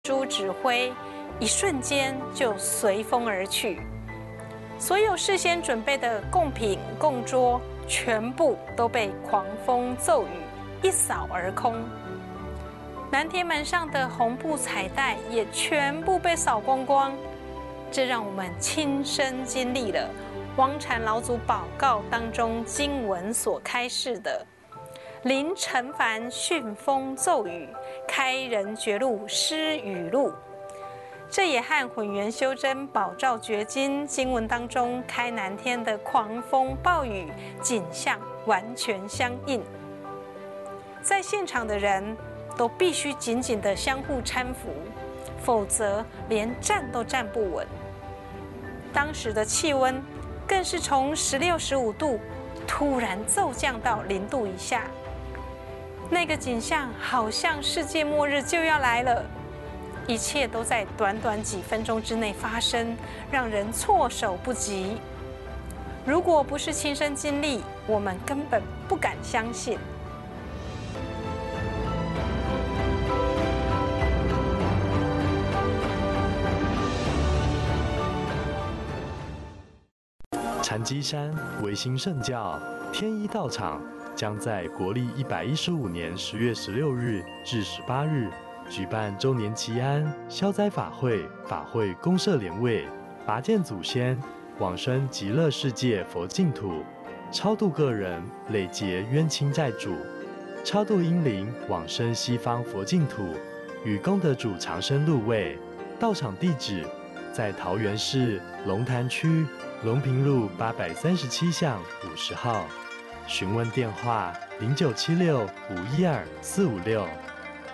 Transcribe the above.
书指挥，一瞬间就随风而去。所有事先准备的贡品、供桌，全部都被狂风骤雨一扫而空。南天门上的红布彩带也全部被扫光光。这让我们亲身经历了汪禅老祖宝告当中经文所开示的“临尘凡训风骤雨，开人绝路施雨露”。这也和混元修真宝照觉经经文当中开南天的狂风暴雨景象完全相应。在现场的人都必须紧紧地相互搀扶，否则连站都站不稳。当时的气温更是从16、15度突然骤降到0度以下，那个景象好像世界末日就要来了。一切都在短短几分钟之内发生，让人措手不及。如果不是亲身经历，我们根本不敢相信。 禅机山维新圣教天一道场将在国历115年10月16日至18日举办周年祈安消灾法会，法会公设莲位，拔剑祖先，往生极乐世界佛净土，超度个人累劫冤亲债主，超度阴灵往生西方佛净土，与功德主长生入位。道场地址在桃园市龙潭区龙平路837巷50号，询问电话0976512456。